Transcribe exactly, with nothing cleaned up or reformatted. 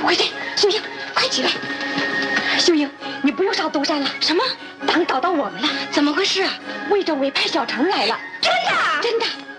快点，秀英，快起来！秀英，你不用上东山了。 什么？ 党找到我们了？ 怎么回事啊？ 魏政委派小程来了。 真的？ 真的。